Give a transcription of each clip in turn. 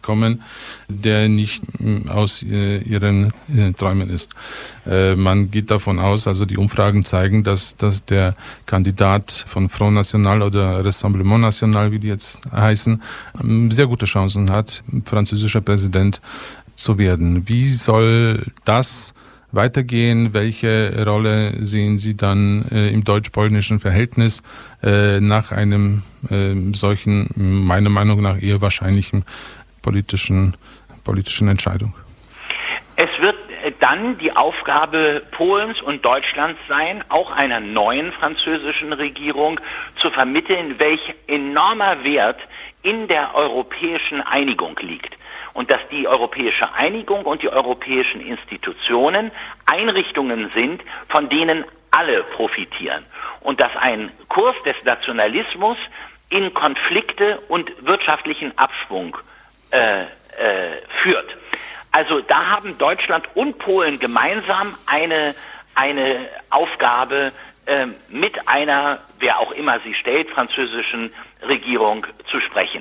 kommen, der nicht aus ihren Träumen ist. Man geht davon aus, also die Umfragen zeigen, dass der Kandidat von Front National oder Rassemblement National, wie die jetzt heißen, sehr gute Chancen hat, französischer Präsident zu werden. Wie soll das weitergehen? Welche Rolle sehen Sie dann im deutsch-polnischen Verhältnis nach einem solchen, meiner Meinung nach eher wahrscheinlichen politischen Entscheidung? Es wird dann die Aufgabe Polens und Deutschlands sein, auch einer neuen französischen Regierung zu vermitteln, welch enormer Wert in der europäischen Einigung liegt. Und dass die europäische Einigung und die europäischen Institutionen Einrichtungen sind, von denen alle profitieren. Und dass ein Kurs des Nationalismus in Konflikte und wirtschaftlichen Abschwung führt. Also da haben Deutschland und Polen gemeinsam eine Aufgabe, mit einer, wer auch immer sie stellt, französischen Regierung zu sprechen.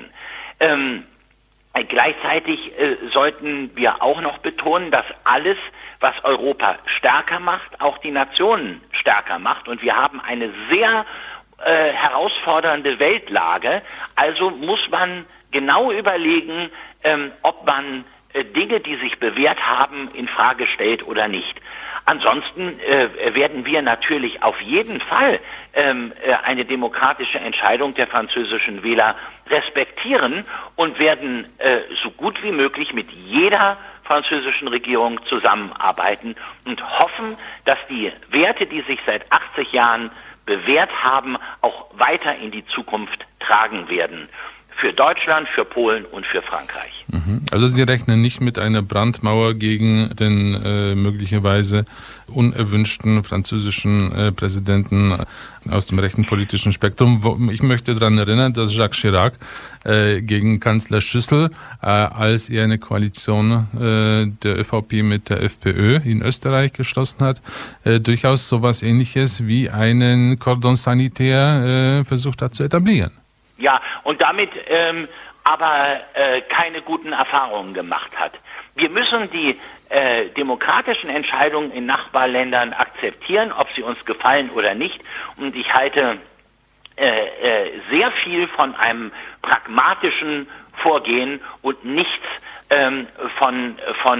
Gleichzeitig sollten wir auch noch betonen, dass alles, was Europa stärker macht, auch die Nationen stärker macht. Und wir haben eine sehr herausfordernde Weltlage. Also muss man genau überlegen, ob man Dinge, die sich bewährt haben, in Frage stellt oder nicht. Ansonsten werden wir natürlich auf jeden Fall eine demokratische Entscheidung der französischen Wähler respektieren und werden so gut wie möglich mit jeder französischen Regierung zusammenarbeiten und hoffen, dass die Werte, die sich seit 80 Jahren bewährt haben, auch weiter in die Zukunft tragen werden. Für Deutschland, für Polen und für Frankreich. Also Sie rechnen nicht mit einer Brandmauer gegen den möglicherweise unerwünschten französischen Präsidenten aus dem rechten politischen Spektrum. Ich möchte daran erinnern, dass Jacques Chirac gegen Kanzler Schüssel, als er eine Koalition der ÖVP mit der FPÖ in Österreich geschlossen hat, durchaus sowas Ähnliches wie einen Cordon sanitaire versucht hat zu etablieren. Ja, und damit aber keine guten Erfahrungen gemacht hat. Wir müssen die demokratischen Entscheidungen in Nachbarländern akzeptieren, ob sie uns gefallen oder nicht. Und ich halte sehr viel von einem pragmatischen Vorgehen und nichts von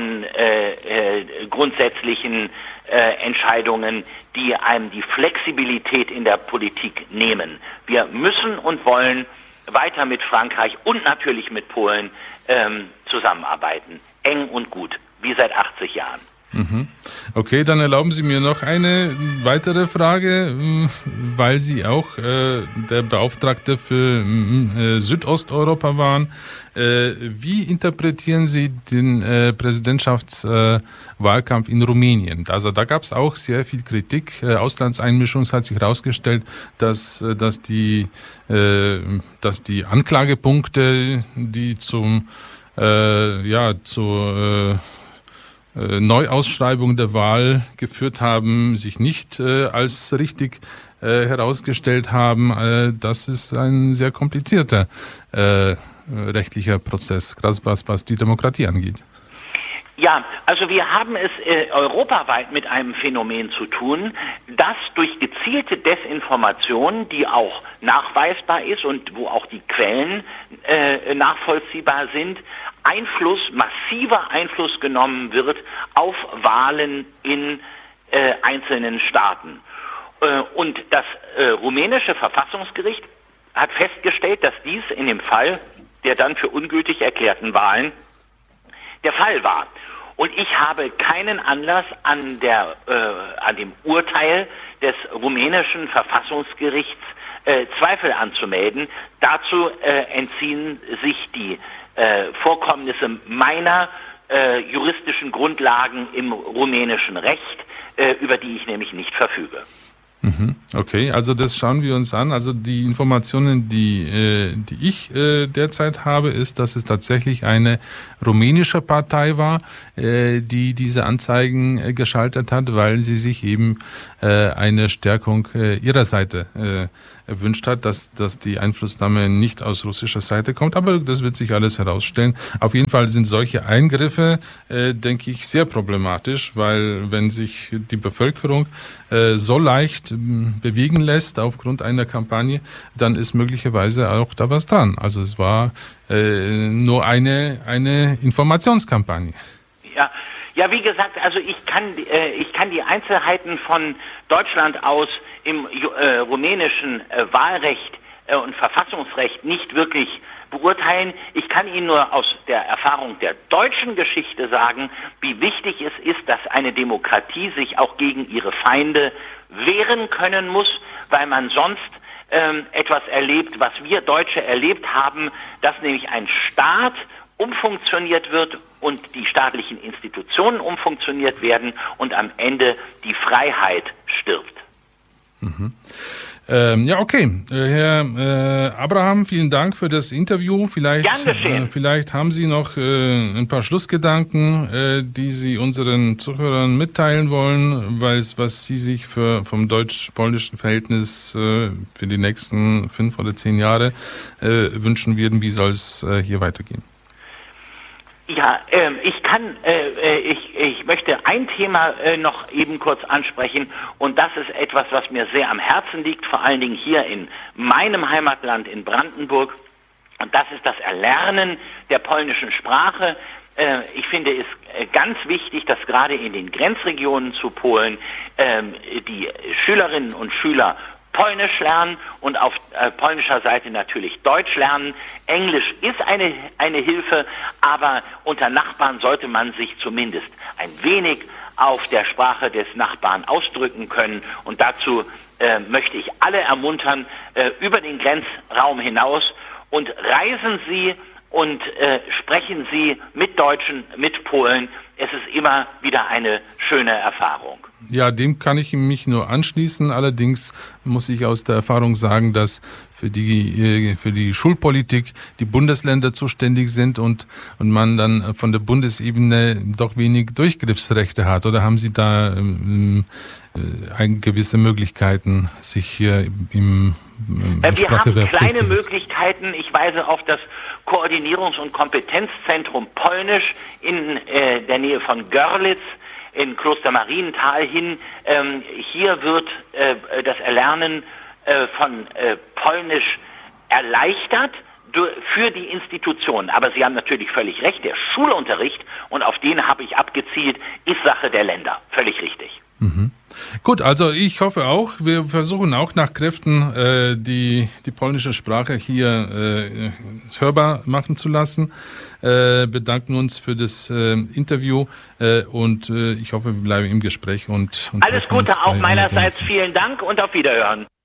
grundsätzlichen Entscheidungen, die einem die Flexibilität in der Politik nehmen. Wir müssen und wollen weiter mit Frankreich und natürlich mit Polen zusammenarbeiten. Eng und gut, wie seit 80 Jahren. Okay, dann erlauben Sie mir noch eine weitere Frage, weil Sie auch der Beauftragte für Südosteuropa waren. Wie interpretieren Sie den Präsidentschaftswahlkampf in Rumänien? Also da gab es auch sehr viel Kritik. Auslandseinmischung, es hat sich herausgestellt, dass die Anklagepunkte, die zur Neuausschreibung der Wahl geführt haben, sich nicht als richtig herausgestellt haben. Das ist ein sehr komplizierter rechtlicher Prozess, gerade was die Demokratie angeht. Ja, also wir haben es europaweit mit einem Phänomen zu tun, das durch gezielte Desinformation, die auch nachweisbar ist und wo auch die Quellen nachvollziehbar sind, massiver Einfluss genommen wird auf Wahlen in einzelnen Staaten. Und das rumänische Verfassungsgericht hat festgestellt, dass dies in dem Fall der dann für ungültig erklärten Wahlen der Fall war. Und ich habe keinen Anlass an dem Urteil des rumänischen Verfassungsgerichts Zweifel anzumelden. Dazu entziehen sich die Vorkommnisse meiner juristischen Grundlagen im rumänischen Recht, über die ich nämlich nicht verfüge. Okay, also das schauen wir uns an. Also die Informationen, die ich derzeit habe, ist, dass es tatsächlich eine rumänische Partei war, die diese Anzeigen geschaltet hat, weil sie sich eben eine Stärkung ihrer Seite erwünscht hat, dass die Einflussnahme nicht aus russischer Seite kommt. Aber das wird sich alles herausstellen. Auf jeden Fall sind solche Eingriffe, denke ich, sehr problematisch, weil wenn sich die Bevölkerung so leicht bewegen lässt aufgrund einer Kampagne, dann ist möglicherweise auch da was dran. Also es war nur eine Informationskampagne. Ja, wie gesagt, also ich kann die Einzelheiten von Deutschland aus im rumänischen Wahlrecht und Verfassungsrecht nicht wirklich beurteilen. Ich kann Ihnen nur aus der Erfahrung der deutschen Geschichte sagen, wie wichtig es ist, dass eine Demokratie sich auch gegen ihre Feinde wehren können muss, weil man sonst etwas erlebt, was wir Deutsche erlebt haben, dass nämlich ein Staat umfunktioniert wird und die staatlichen Institutionen umfunktioniert werden und am Ende die Freiheit stirbt. Mhm. Ja, okay. Herr Abraham, vielen Dank für das Interview. Vielleicht haben Sie noch ein paar Schlussgedanken, die Sie unseren Zuhörern mitteilen wollen, was Sie sich vom deutsch-polnischen Verhältnis für die nächsten 5 oder 10 Jahre wünschen würden. Wie soll es hier weitergehen? Ja, ich möchte ein Thema noch eben kurz ansprechen und das ist etwas, was mir sehr am Herzen liegt, vor allen Dingen hier in meinem Heimatland in Brandenburg und das ist das Erlernen der polnischen Sprache. Ich finde es ganz wichtig, dass gerade in den Grenzregionen zu Polen die Schülerinnen und Schüler Polnisch lernen und auf polnischer Seite natürlich Deutsch lernen. Englisch ist eine Hilfe, aber unter Nachbarn sollte man sich zumindest ein wenig auf der Sprache des Nachbarn ausdrücken können. Und dazu möchte ich alle ermuntern, über den Grenzraum hinaus und reisen Sie und sprechen Sie mit Deutschen, mit Polen. Es ist immer wieder eine schöne Erfahrung. Ja, dem kann ich mich nur anschließen. Allerdings muss ich aus der Erfahrung sagen, dass für die Schulpolitik die Bundesländer zuständig sind und man dann von der Bundesebene doch wenig Durchgriffsrechte hat. Oder haben Sie da gewisse Möglichkeiten, sich hier im Sprachgewerb durchzusetzen? Wir haben kleine Möglichkeiten. Ich weise auf das Koordinierungs- und Kompetenzzentrum Polnisch in der Nähe von Görlitz in Kloster Marienthal hin. Hier wird das Erlernen von Polnisch erleichtert für die Institutionen. Aber Sie haben natürlich völlig recht, der Schulunterricht, und auf den habe ich abgezielt, ist Sache der Länder. Völlig richtig. Mhm. Gut, also ich hoffe auch, wir versuchen auch nach Kräften die polnische Sprache hier hörbar machen zu lassen. Bedanken uns für das Interview und ich hoffe, wir bleiben im Gespräch. Und alles Gute auch meinerseits. Vielen Dank und auf Wiederhören.